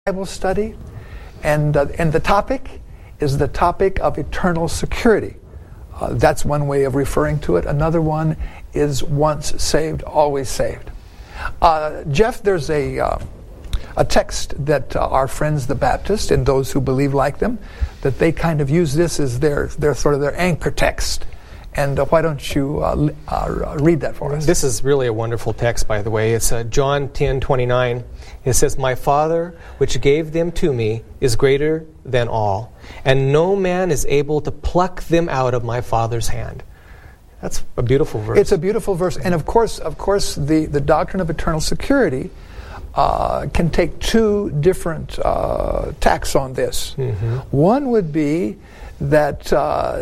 Bible study, and the topic is the topic of eternal security. That's one way of referring to it. Another one is once saved, always saved. Jeff, there's a text that our friends the Baptists and those who believe like them, that they kind of use this as their sort of their anchor text. And why don't you read that for us? This is really a wonderful text, by the way. It's John 10:29. It says, "My Father, which gave them to me, is greater than all, and no man is able to pluck them out of my Father's hand." That's a beautiful verse. It's a beautiful verse. And of course, the doctrine of eternal security can take two different tacks on this. Mm-hmm. One would be that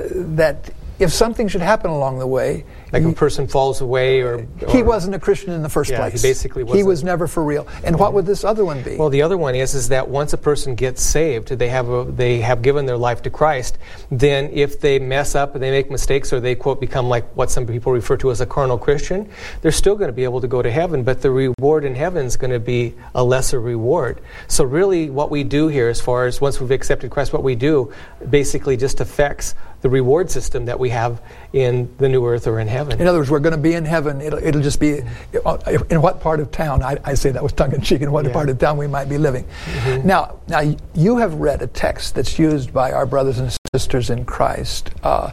if something should happen along the way, like a person falls away, or he wasn't a Christian in the first place. He basically wasn't. He was never for real. And what would this other one be? Well, the other one is that once a person gets saved, they have given their life to Christ. Then, if they mess up and they make mistakes, or they quote become like what some people refer to as a carnal Christian, they're still going to be able to go to heaven. But the reward in heaven is going to be a lesser reward. So, really, what we do here, as far as once we've accepted Christ, what we do basically just affects the reward system that we have in the new earth or in heaven. In other words, we're going to be in heaven. It'll just be in what part of town, I say that was tongue-in-cheek, in what part of town we might be living. Mm-hmm. Now, you have read a text that's used by our brothers and sisters in Christ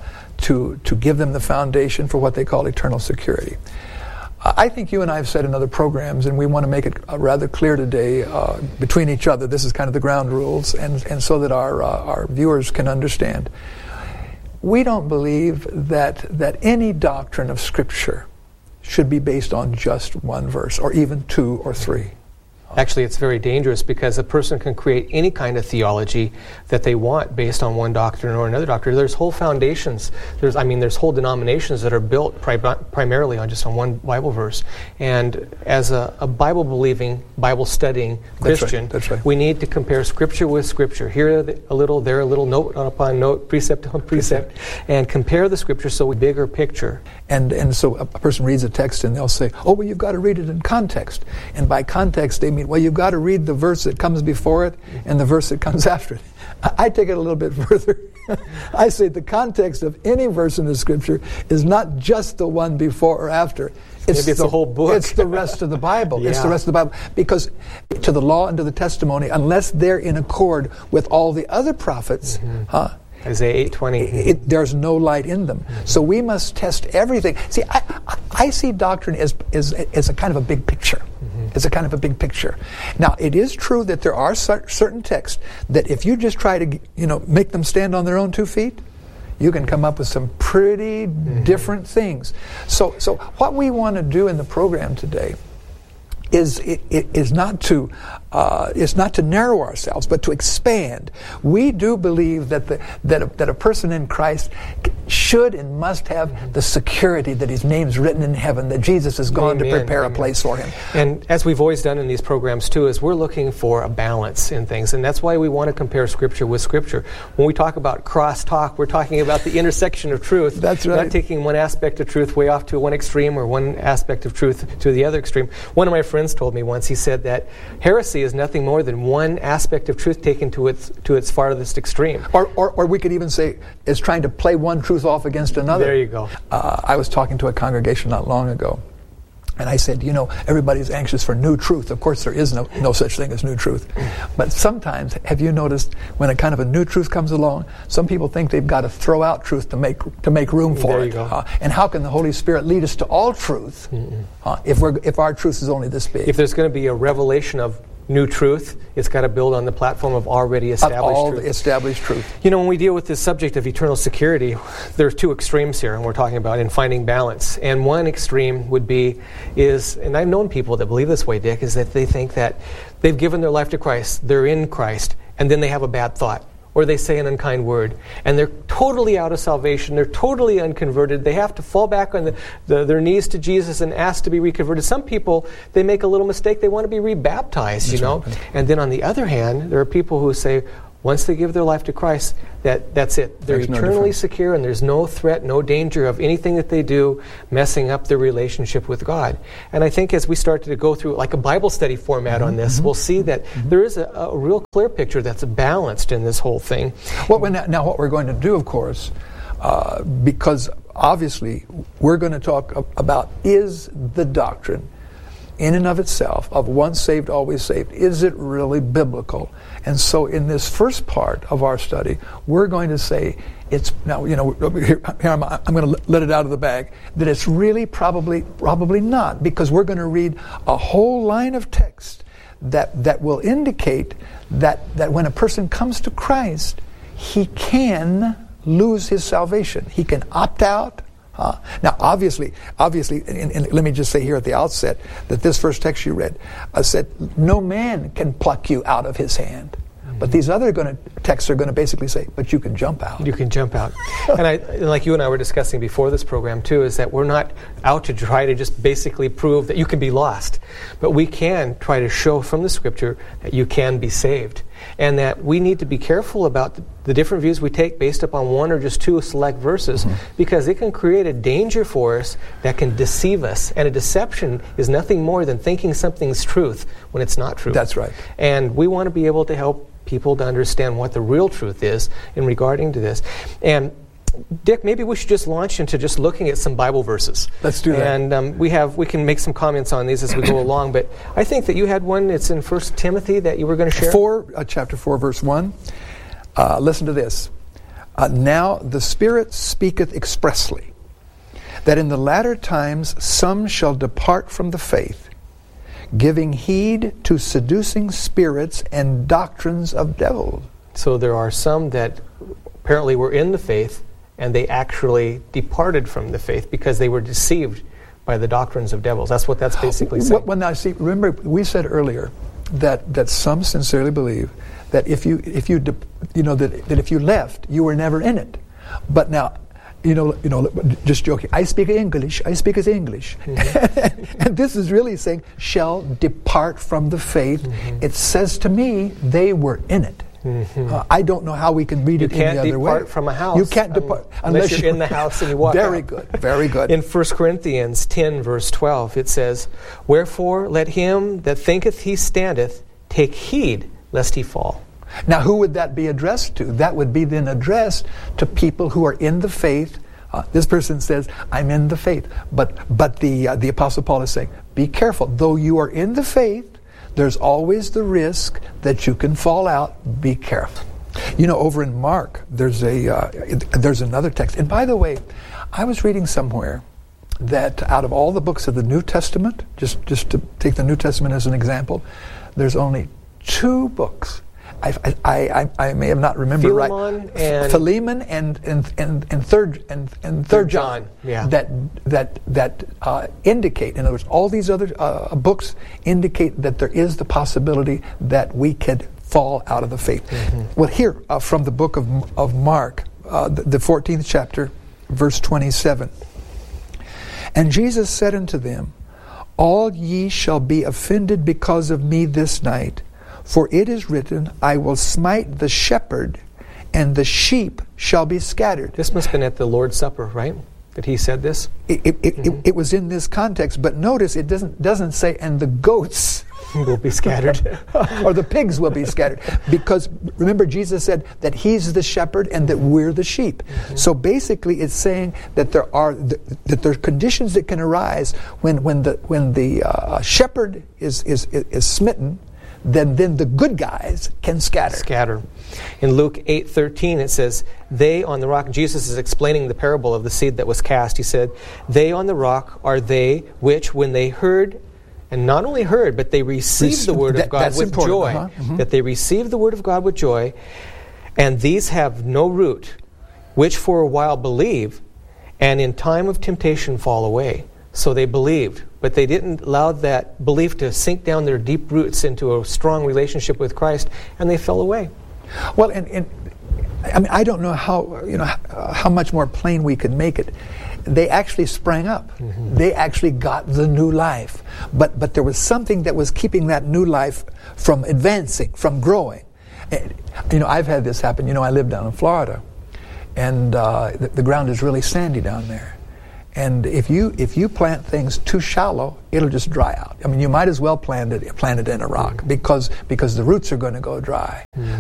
to give them the foundation for what they call eternal security. I think you and I have said in other programs, and we want to make it rather clear today between each other. This is kind of the ground rules, and so that our viewers can understand. We don't believe that any doctrine of Scripture should be based on just one verse, or even two or three. Actually, it's very dangerous, because a person can create any kind of theology that they want based on one doctrine or another doctrine. There's whole foundations. There's whole denominations that are built primarily on one Bible verse. And as a Bible-believing, Bible-studying Christian, that's right. We need to compare Scripture with Scripture. Here a little, there a little, note upon note, precept upon precept, and compare the Scripture so we bigger picture. And so a person reads a text and they'll say, oh, well, you've got to read it in context. And by context, they mean, well, you've got to read the verse that comes before it and the verse that comes after it. I take it a little bit further. I say the context of any verse in the Scripture is not just the one before or after. Maybe it's the whole book. It's the rest of the Bible. Yeah. It's the rest of the Bible. Because to the law and to the testimony, unless they're in accord with all the other prophets, Isaiah 8:20. There's no light in them. Mm-hmm. So we must test everything. See, I see doctrine as a kind of a big picture. Mm-hmm. It's a kind of a big picture. Now, it is true that there are certain texts that if you just try to, make them stand on their own 2 feet, you can come up with some pretty different things. So what we want to do in the program today is not to narrow ourselves, but to expand. We do believe that a person in Christ should and must have the security that his name's written in heaven, that Jesus has gone to prepare a place for him. And as we've always done in these programs too, is we're looking for a balance in things, and that's why we want to compare Scripture with Scripture. When we talk about cross-talk, we're talking about the intersection of truth. That's right. Not taking one aspect of truth way off to one extreme, or one aspect of truth to the other extreme. One of my friends told me once, he said that heresy is nothing more than one aspect of truth taken to its farthest extreme. Or we could even say it's trying to play one truth off against another. There you go. I was talking to a congregation not long ago, and I said, everybody's anxious for new truth. Of course, there is no such thing as new truth. But sometimes, have you noticed, when a kind of a new truth comes along, some people think they've got to throw out truth to make room for there it. You go. And how can the Holy Spirit lead us to all truth if our truth is only this big? If there's going to be a revelation of new truth, it's got to build on the platform of already established truth. Established truth. When we deal with this subject of eternal security, there's two extremes here, and we're talking about in finding balance. And one extreme would be and I've known people that believe this way, Dick, is that they think that they've given their life to Christ, they're in Christ, and then they have a bad thought, or they say an unkind word, and they're totally out of salvation, they're totally unconverted, they have to fall back on their knees to Jesus and ask to be reconverted. Some people, they make a little mistake, they want to be rebaptized, Right. And then on the other hand, there are people who say, once they give their life to Christ, that's it. They're eternally secure, and there's no threat, no danger of anything that they do messing up their relationship with God. And I think as we start to go through like a Bible study format on this, we'll see that there is a real clear picture that's balanced in this whole thing. Well, now what we're going to do, of course, because obviously we're going to talk about, is the doctrine in and of itself of once saved, always saved, is it really biblical? And so in this first part of our study, we're going to say it's, now, here I'm going to let it out of the bag, that it's really probably not, because we're going to read a whole line of text that will indicate that when a person comes to Christ, he can lose his salvation. He can opt out. Now, obviously, and let me just say here at the outset that this first text you read said, no man can pluck you out of his hand. But these other texts are going to basically say, but you can jump out. You can jump out. And like you and I were discussing before this program too, is that we're not out to try to just basically prove that you can be lost. But we can try to show from the Scripture that you can be saved. And that we need to be careful about the different views we take based upon one or just two select verses, because it can create a danger for us that can deceive us. And a deception is nothing more than thinking something's truth when it's not true. That's right. And we want to be able to help people to understand what the real truth is in regarding to this. And Dick, maybe we should just launch into just looking at some Bible verses. Let's do that. And we can make some comments on these as we go along. But I think that you had one. It's in 1 Timothy that you were going to share. Chapter 4, verse 1. Listen to this. Now the Spirit speaketh expressly, that in the latter times some shall depart from the faith, giving heed to seducing spirits and doctrines of devils. So there are some that apparently were in the faith, and they actually departed from the faith because they were deceived by the doctrines of devils. That's what that's basically saying. Well, now, see, remember, we said earlier that some sincerely believe that if you left, you were never in it. But now, just joking, I speak English. And this is really saying, shall depart from the faith. It says to me, they were in it. I don't know how we can read it any other way. You can't depart from a house. You can't depart unless you're in the house and you walk Very out. good, very good. In 1 Corinthians 10, verse 12, it says, Wherefore let him that thinketh he standeth take heed lest he fall. Now, who would that be addressed to? That would be then addressed to people who are in the faith. This person says, I'm in the faith. But the Apostle Paul is saying, be careful. Though you are in the faith, there's always the risk that you can fall out. Be careful. Over in Mark, there's another text. And by the way, I was reading somewhere that out of all the books of the New Testament, just to take the New Testament as an example, there's only 2 books. I may have not remembered Philemon right. Philemon and third John. Yeah. That indicate. In other words, all these other books indicate that there is the possibility that we could fall out of the faith. Well, here from the book of Mark, the 14th chapter, verse 27. And Jesus said unto them, All ye shall be offended because of me this night. For it is written, I will smite the shepherd, and the sheep shall be scattered. This must have been at the Lord's Supper, right? That he said this? It was in this context, but notice it doesn't say, and the goats will be scattered. or the pigs will be scattered. Because remember, Jesus said that he's the shepherd and that we're the sheep. So basically it's saying that there are conditions that can arise when the shepherd is smitten. Then the good guys can scatter. In Luke 8:13 it says, They on the rock, Jesus is explaining the parable of the seed that was cast. He said, They on the rock are they which when they heard, and not only heard, but they received the word of God with joy. That they received the word of God with joy, and these have no root, which for a while believe, and in time of temptation fall away. So they believed, but they didn't allow that belief to sink down their deep roots into a strong relationship with Christ, and they fell away. Well, and I mean, I don't know how much more plain we could make it. They actually sprang up. They actually got the new life, but there was something that was keeping that new life from advancing, from growing. And, I've had this happen. I live down in Florida, and the ground is really sandy down there. And if you plant things too shallow, it'll just dry out. I mean, you might as well plant it in a rock because the roots are going to go dry.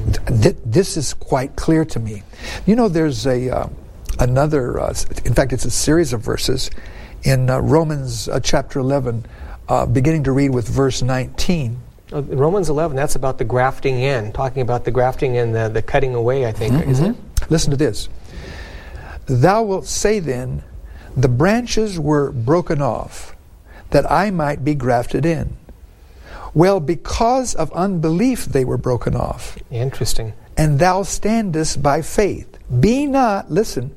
This is quite clear to me. There's another. In fact, it's a series of verses in Romans chapter 11, beginning to read with verse 19. Romans 11. That's about the grafting in, talking about the grafting and the cutting away. I think, isn't it? Listen to this. Thou wilt say then, the branches were broken off, that I might be grafted in. Well, because of unbelief they were broken off. Interesting. And thou standest by faith. Be not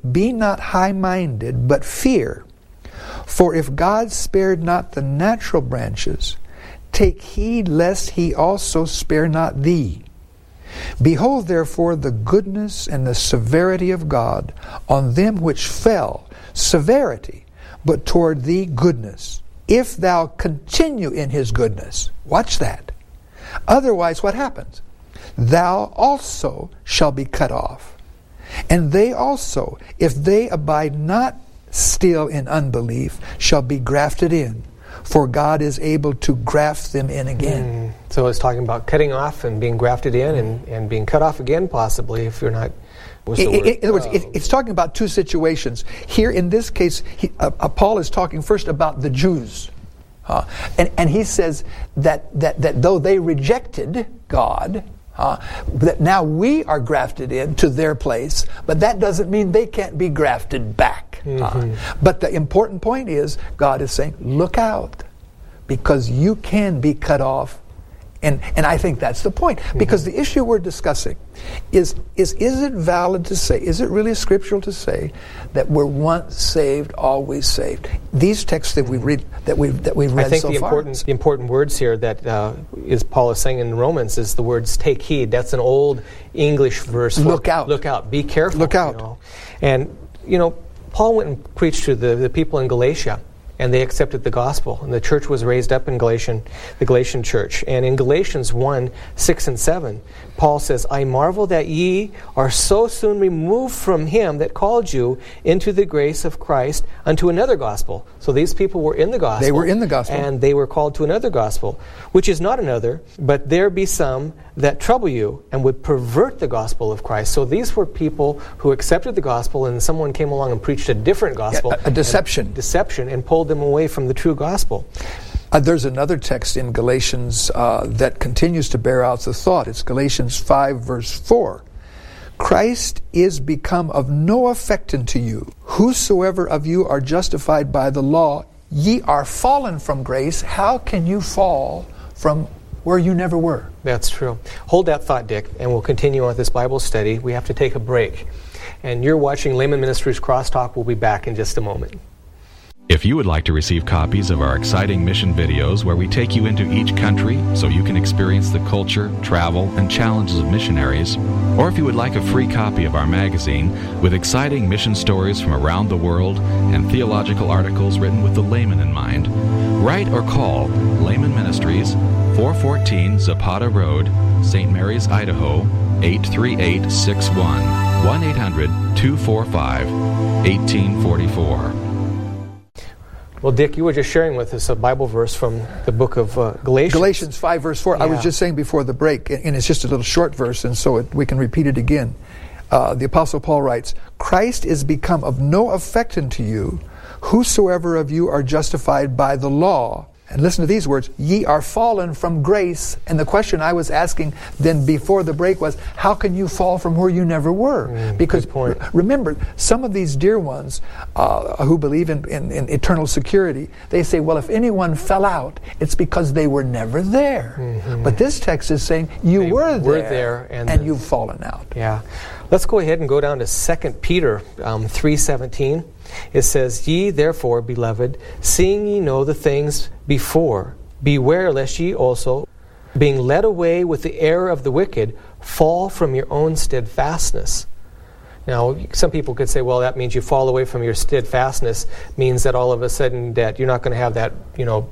high-minded, but fear. For if God spared not the natural branches, take heed lest he also spare not thee. Behold, therefore, the goodness and the severity of God on them which fell, severity, but toward thee goodness, if thou continue in his goodness. Watch that. Otherwise, what happens? Thou also shall be cut off. And they also, if they abide not still in unbelief, shall be grafted in. For God is able to graft them in again. So it's talking about cutting off and being grafted in and being cut off again, possibly, if you're not... In other words, it's talking about two situations. Here, in this case, Paul is talking first about the Jews. And he says that though they rejected God, that now we are grafted into their place, but that doesn't mean they can't be grafted back. But the important point is, God is saying, look out, because you can be cut off. And I think that's the point. Because the issue we're discussing is it valid to say, is it really scriptural to say that we're once saved, always saved? These texts that we've read I think so far. The important words here that Paul is saying in Romans is the words "take heed." That's an old English verse. Look out. Look out. Be careful. Look out. And Paul went and preached to the people in Galatia, and they accepted the gospel. And the church was raised up in the Galatian church. And in Galatians 1, 6 and 7, Paul says, I marvel that ye are so soon removed from him that called you into the grace of Christ unto another gospel. So these people were in the gospel. They were in the gospel. And they were called to another gospel, which is not another, but there be some that trouble you and would pervert the gospel of Christ. So these were people who accepted the gospel, and someone came along and preached a different gospel. A deception. And pulled them away from the true gospel. There's another text in Galatians that continues to bear out the thought. It's Galatians 5, verse 4. Christ is become of no effect unto you. Whosoever of you are justified by the law, ye are fallen from grace. How can you fall from where you never were? That's true. Hold that thought, Dick, and we'll continue on with this Bible study. We have to take a break. And you're watching Layman Ministries Crosstalk. We'll be back in just a moment. If you would like to receive copies of our exciting mission videos where we take you into each country so you can experience the culture, travel, and challenges of missionaries, or if you would like a free copy of our magazine with exciting mission stories from around the world and theological articles written with the layman in mind, write or call Layman Ministries, 414 Zapata Road, St. Mary's, Idaho, 83861, 1-800-245-1844. Well, Dick, you were just sharing with us a Bible verse from the book of Galatians. Galatians 5, verse 4. Yeah. I was just saying before the break, and it's just a little short verse, and so we can repeat it again. The Apostle Paul writes, Christ is become of no effect unto you, whosoever of you are justified by the law. And listen to these words, ye are fallen from grace. And the question I was asking then before the break was, how can you fall from where you never were? Because remember, some of these dear ones who believe in eternal security, they say, well, if anyone fell out, it's because they were never there. But this text is saying, you were there and you've fallen out. Yeah. Let's go ahead and go down to 2 Peter 3:17. It says, Ye therefore, beloved, seeing ye know the things before, beware lest ye also, being led away with the error of the wicked, fall from your own steadfastness. Now, some people could say, well, that means you fall away from your steadfastness, means that all of a sudden that you're not going to have that,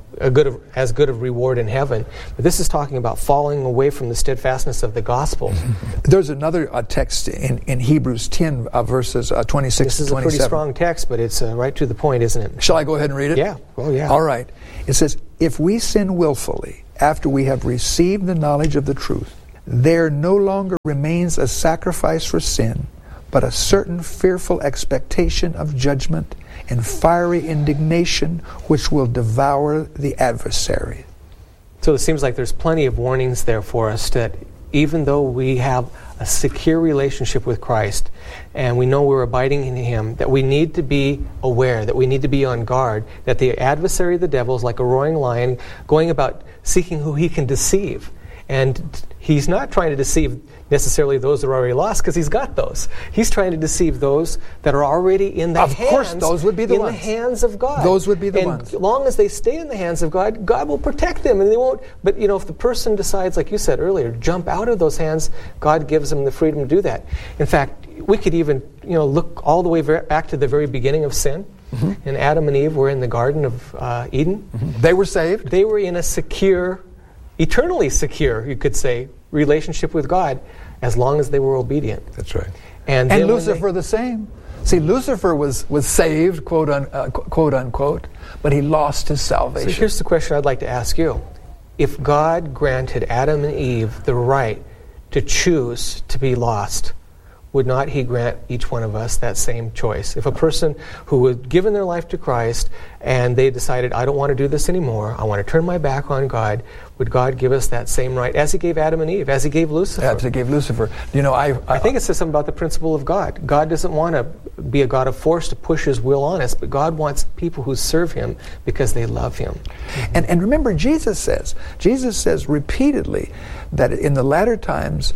as good of reward in heaven. But this is talking about falling away from the steadfastness of the gospel. There's another text in Hebrews 10, verses 26 to 27. This is a pretty strong text, but it's right to the point, isn't it? Shall I go ahead and read it? Yeah. Oh, yeah. All right. It says, if we sin willfully after we have received the knowledge of the truth, there no longer remains a sacrifice for sin, but a certain fearful expectation of judgment and fiery indignation which will devour the adversary. So it seems like there's plenty of warnings there for us that even though we have a secure relationship with Christ and we know we're abiding in Him, that we need to be aware, that we need to be on guard, that the adversary, the devil, is like a roaring lion going about seeking who he can deceive. And he's not trying to deceive necessarily those that are already lost, because he's got those. He's trying to deceive those that are already in the hands. Of course, those would be the ones. In the hands of God. Those would be the ones. And as long as they stay in the hands of God, God will protect them, and they won't. But if the person decides, like you said earlier, jump out of those hands, God gives them the freedom to do that. In fact, we could even look all the way back to the very beginning of sin. Mm-hmm. And Adam and Eve were in the Garden of Eden. Mm-hmm. They were saved. They were in a secure, eternally secure, you could say, relationship with God, as long as they were obedient. That's right. And Lucifer the same. See, Lucifer was saved, quote unquote, but he lost his salvation. So here's the question I'd like to ask you. If God granted Adam and Eve the right to choose to be lost, would not He grant each one of us that same choice? If a person who had given their life to Christ and they decided, I don't want to do this anymore, I want to turn my back on God, would God give us that same right as He gave Adam and Eve, as He gave Lucifer? As He gave Lucifer. I think it says something about the principle of God. God doesn't want to be a God of force to push His will on us, but God wants people who serve Him because they love Him. And remember, Jesus says repeatedly that in the latter times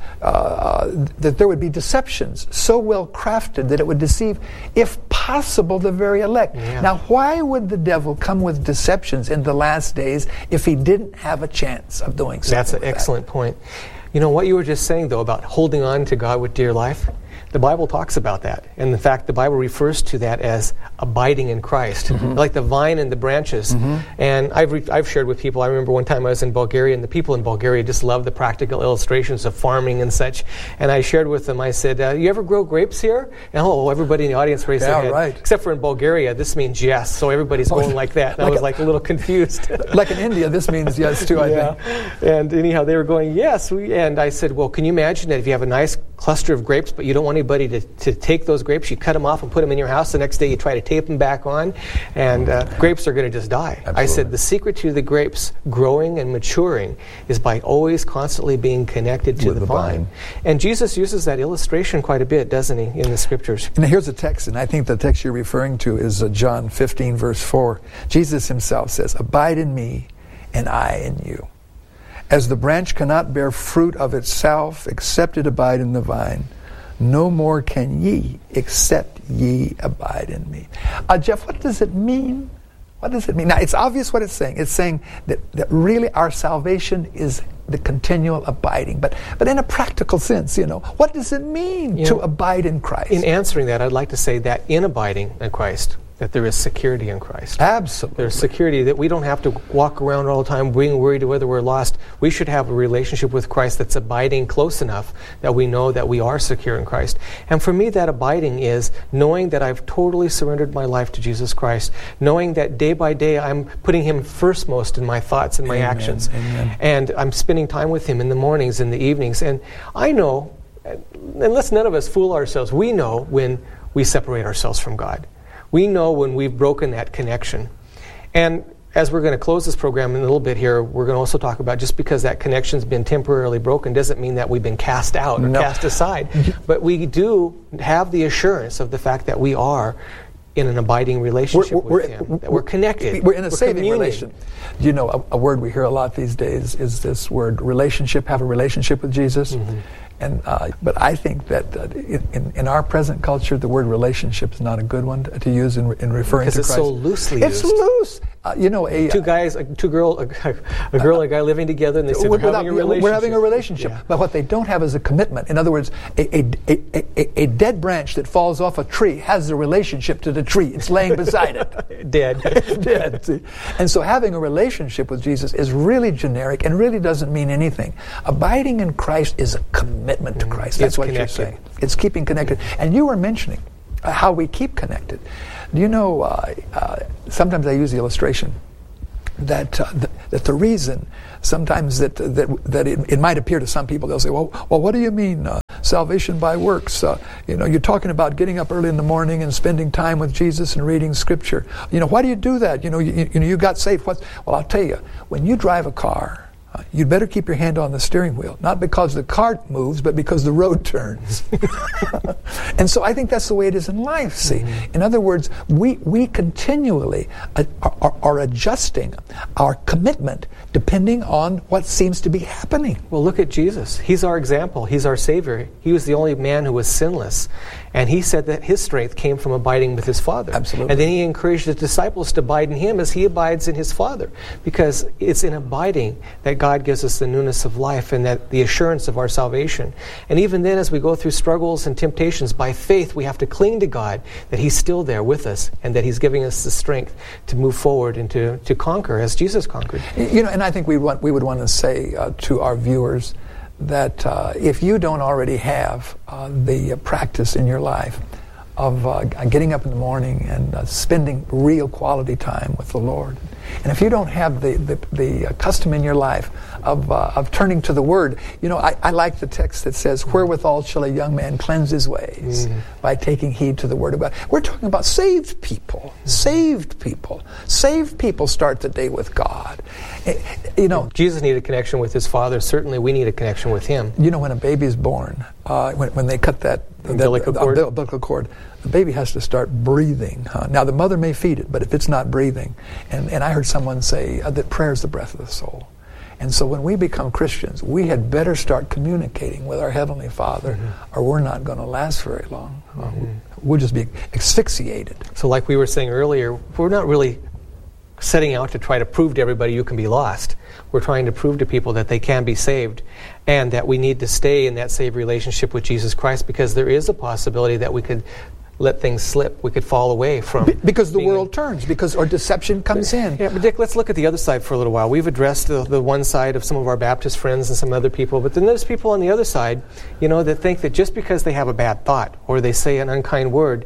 that there would be deceptions so well crafted that it would deceive, if possible, the very elect. Yeah. Now, why would the devil come with deceptions in the last days if he didn't have a chance of doing something? That's an excellent point. What you were just saying, though, about holding on to God with dear life, the Bible talks about that. And in fact, the Bible refers to that as abiding in Christ, like the vine and the branches. And I've shared with people, I remember one time I was in Bulgaria, and the people in Bulgaria just love the practical illustrations of farming and such. And I shared with them, I said, you ever grow grapes here? And everybody in the audience raised their hand. Right. Except for in Bulgaria, this means yes. So everybody's going like that. And I was a little confused. Like in India, this means yes too, I think. And anyhow, they were going, yes. And I said, well, can you imagine that if you have a nice cluster of grapes, but you don't want anybody to take those grapes, you cut them off and put them in your house. The next day you try to tape them back on, and grapes are going to just die. Absolutely. I said the secret to the grapes growing and maturing is by always constantly being connected to the vine. And Jesus uses that illustration quite a bit, doesn't He, in the Scriptures? And here's a text, and I think the text you're referring to is John 15, verse 4. Jesus Himself says, "Abide in me, and I in you. As the branch cannot bear fruit of itself except it abide in the vine, no more can ye except ye abide in me." Jeff, what does it mean? What does it mean? Now, it's obvious what it's saying. It's saying that really our salvation is the continual abiding. But in a practical sense, what does it mean to abide in Christ? In answering that, I'd like to say that in abiding in Christ, that there is security in Christ. Absolutely. There's security that we don't have to walk around all the time being worried whether we're lost. We should have a relationship with Christ that's abiding close enough that we know that we are secure in Christ. And for me, that abiding is knowing that I've totally surrendered my life to Jesus Christ, knowing that day by day I'm putting Him firstmost in my thoughts and my actions. Amen. And I'm spending time with Him in the mornings and the evenings. And I know, unless none of us fool ourselves, we know when we separate ourselves from God. We know when we've broken that connection. And as we're going to close this program in a little bit here, we're going to also talk about just because that connection's been temporarily broken doesn't mean that we've been cast out or cast aside. But we do have the assurance of the fact that we are in an abiding relationship with Him, that we're connected. We're in a saving relation. A word we hear a lot these days is this word relationship, have a relationship with Jesus. But I think that in our present culture, the word relationship is not a good one to use in referring to Christ. Because it's so loosely used. It's loose. Two girl, a girl and a guy living together, and they say they're having a relationship. We're having a relationship. Yeah. But what they don't have is a commitment. In other words, a dead branch that falls off a tree has a relationship to the tree. It's laying beside it. Dead. It's dead. See? And so having a relationship with Jesus is really generic and really doesn't mean anything. Abiding in Christ is a commitment to Christ. That's what you're saying. It's keeping connected. And you were mentioning how we keep connected. Do you know, sometimes I use the illustration that the reason sometimes that it might appear to some people, they'll say, well, what do you mean salvation by works? You're talking about getting up early in the morning and spending time with Jesus and reading Scripture. Why do you do that? You got saved. Well, I'll tell you, when you drive a car, you'd better keep your hand on the steering wheel, not because the car moves, but because the road turns. And so I think that's the way it is in life, see. Mm-hmm. In other words, we continually are adjusting our commitment depending on what seems to be happening. Well, look at Jesus. He's our example. He's our Savior. He was the only man who was sinless. And he said that his strength came from abiding with his Father. Absolutely. And then he encouraged his disciples to abide in him as he abides in his Father. Because it's in abiding that God gives us the newness of life and that the assurance of our salvation. And even then, as we go through struggles and temptations, by faith we have to cling to God, that he's still there with us and that he's giving us the strength to move forward and to conquer as Jesus conquered. And I think we would want to say to our viewers that if you don't already have the practice in your life of getting up in the morning and spending real quality time with the Lord, and if you don't have the custom in your life of turning to the Word, I like the text that says, "Wherewithal shall a young man cleanse his ways by taking heed to the Word of God." We're talking about saved people. Saved people. Saved people start the day with God. Jesus needed a connection with his Father. Certainly, we need a connection with him. When a baby is born, when they cut the umbilical cord, the baby has to start breathing. Now, the mother may feed it, but if it's not breathing, and I heard someone say that prayer is the breath of the soul. And so when we become Christians, we had better start communicating with our Heavenly Father, or we're not going to last very long. We'll just be asphyxiated. So like we were saying earlier, we're not really setting out to try to prove to everybody you can be lost. We're trying to prove to people that they can be saved and that we need to stay in that saved relationship with Jesus Christ, because there is a possibility that we could let things slip. We could fall away from... Because the world turns, or deception comes in. Yeah, but Dick, let's look at the other side for a little while. We've addressed the one side of some of our Baptist friends and some other people, but then there's people on the other side, that think that just because they have a bad thought or they say an unkind word,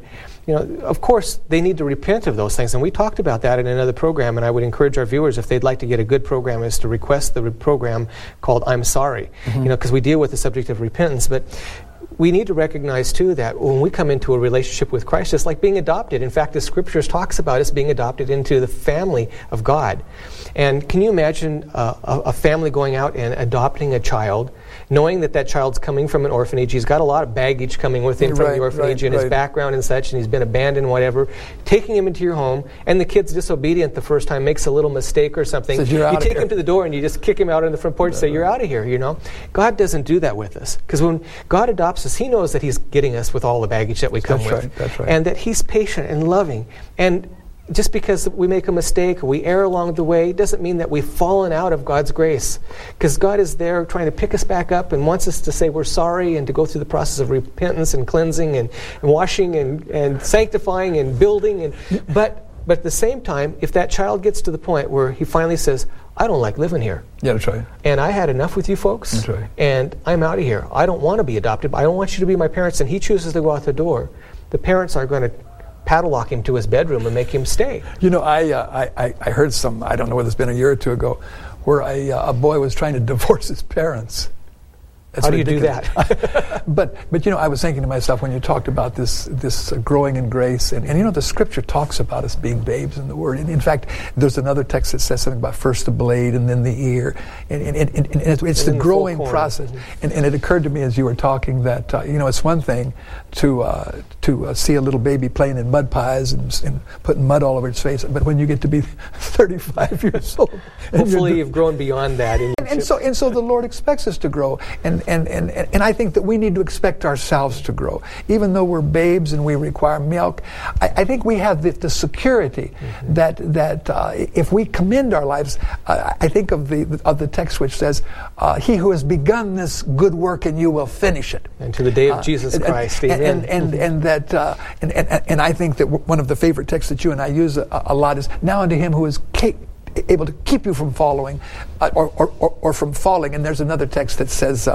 of course, they need to repent of those things. And we talked about that in another program, and I would encourage our viewers, if they'd like to get a good program, is to request the program called I'm Sorry, because we deal with the subject of repentance. But we need to recognize, too, that when we come into a relationship with Christ, it's like being adopted. In fact, the Scriptures talks about us being adopted into the family of God. And can you imagine a family going out and adopting a child, knowing that child's coming from an orphanage? He's got a lot of baggage coming with him from the orphanage and his background and such, and he's been abandoned, whatever. Taking him into your home, and the kid's disobedient the first time, makes a little mistake or something. Says, you take him to the door and you just kick him out on the front porch and say, you're out of here, God doesn't do that with us. Because when God adopts us, he knows that he's getting us with all the baggage that we come with. That's right. And that he's patient and loving. And just because we make a mistake or we err along the way doesn't mean that we've fallen out of God's grace. Because God is there trying to pick us back up and wants us to say we're sorry and to go through the process of repentance and cleansing and washing and sanctifying and building. But at the same time, if that child gets to the point where he finally says, I don't like living here. Yeah, that's right. And I had enough with you folks. That's right. And I'm out of here. I don't want to be adopted. I don't want you to be my parents. And he chooses to go out the door. The parents are going to padlock him to his bedroom and make him stay. I heard I don't know whether it's been a year or two ago, where a boy was trying to divorce his parents. How do you do that? But I was thinking to myself when you talked about this growing in grace, and the Scripture talks about us being babes in the Word. And in fact, there's another text that says something about first the blade and then the ear, and it's the growing process. And it occurred to me as you were talking that it's one thing to see a little baby playing in mud pies and putting mud all over its face, but when you get to be 35 years old, hopefully you've grown beyond that. And so the Lord expects us to grow, and And I think that we need to expect ourselves to grow. Even though we're babes and we require milk, I think we have the security that if we commend our lives, I think of the text which says, he who has begun this good work in you will finish it. And to the day of Jesus Christ, amen. And I think that one of the favorite texts that you and I use a lot is, now unto him who is able to keep you from following or from falling. And there's another text that says,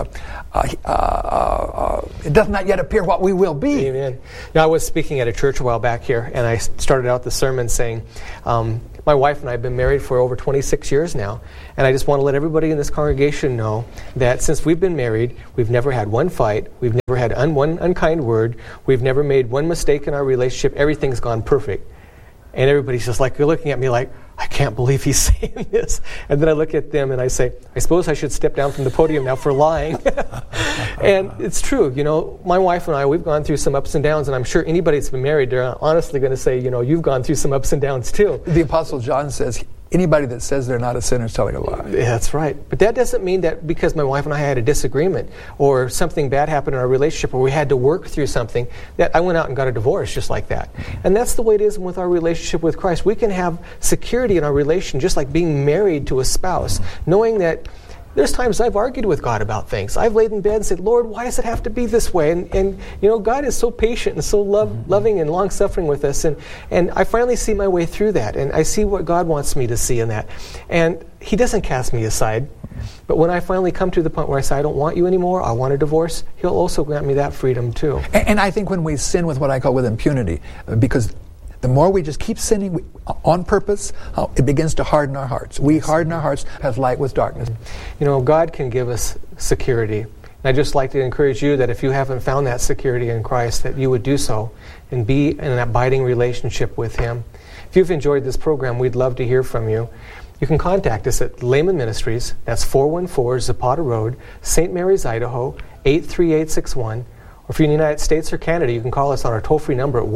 it does not yet appear what we will be. Amen. Now, I was speaking at a church a while back here, and I started out the sermon saying, my wife and I have been married for over 26 years now, and I just want to let everybody in this congregation know that since we've been married, we've never had one fight, we've never had one unkind word, we've never made one mistake in our relationship. Everything's gone perfect. And everybody's just like looking at me like, I can't believe he's saying this. And then I look at them and I say, I suppose I should step down from the podium now for lying. And it's true. You know, my wife and I, we've gone through some ups and downs, and I'm sure anybody that's been married, they're honestly going to say, you know, you've gone through some ups and downs too. The Apostle John says, anybody that says they're not a sinner is telling a lie. Yeah, that's right. But that doesn't mean that because my wife and I had a disagreement or something bad happened in our relationship or we had to work through something, that I went out and got a divorce just like that. And that's the way it is with our relationship with Christ. We can have security in our relation just like being married to a spouse, knowing that there's times I've argued with God about things. I've laid in bed and said, Lord, why does it have to be this way? And you know, God is so patient and so loving and long-suffering with us. And I finally see my way through that. And I see what God wants me to see in that. And He doesn't cast me aside. But when I finally come to the point where I say, I don't want you anymore, I want a divorce, He'll also grant me that freedom too. And I think when we sin with what I call with impunity, because the more we just keep sinning on purpose, it begins to harden our hearts. We harden our hearts, have light with darkness. You know, God can give us security. And I'd just like to encourage you that if you haven't found that security in Christ, that you would do so and be in an abiding relationship with Him. If you've enjoyed this program, we'd love to hear from you. You can contact us at Lehman Ministries. That's 414 Zapata Road, St. Mary's, Idaho, 83861. Or if you're in the United States or Canada, you can call us on our toll-free number at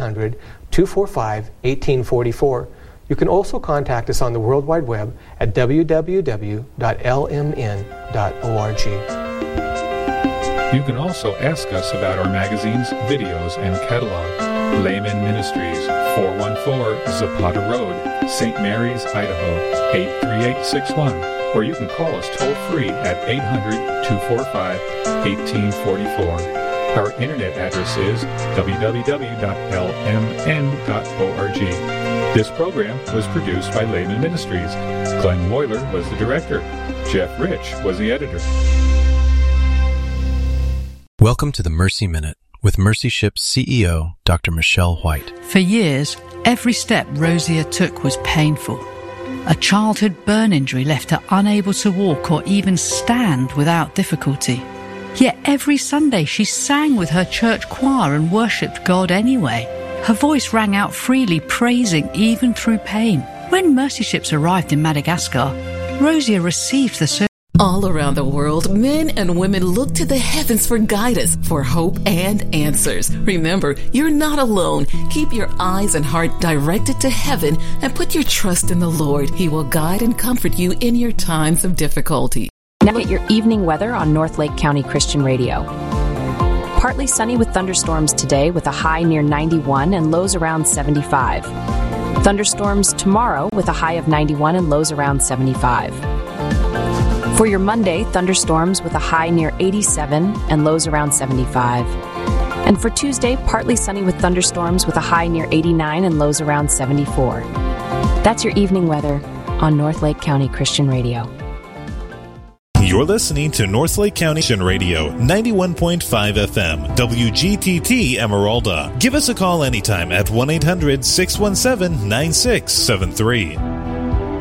1-800-245-1844. You can also contact us on the World Wide Web at www.lmn.org. You can also ask us about our magazines, videos, and catalog. Lehman Ministries, 414 Zapata Road, St. Mary's, Idaho, 83861. Or you can call us toll-free at 800-245-1844. Our internet address is www.lmn.org. This program was produced by Lehman Ministries. Glenn Moyler was the director. Jeff Rich was the editor. Welcome to the Mercy Minute with Mercy Ship's CEO, Dr. Michelle White. For years, every step Rosia took was painful. A childhood burn injury left her unable to walk or even stand without difficulty. Yet every Sunday she sang with her church choir and worshipped God anyway. Her voice rang out freely, praising even through pain. When Mercy Ships arrived in Madagascar, Rosia received the service. All around the world, men and women look to the heavens for guidance, for hope and answers. Remember, you're not alone. Keep your eyes and heart directed to heaven and put your trust in the Lord. He will guide and comfort you in your times of difficulty. Now get your evening weather on North Lake County Christian Radio. Partly sunny with thunderstorms today with a high near 91 and lows around 75. Thunderstorms tomorrow with a high of 91 and lows around 75. For your Monday, thunderstorms with a high near 87 and lows around 75. And for Tuesday, partly sunny with thunderstorms with a high near 89 and lows around 74. That's your evening weather on North Lake County Christian Radio. You're listening to North Lake County Christian Radio, 91.5 FM, WGTT Emeralda. Give us a call anytime at 1-800-617-9673.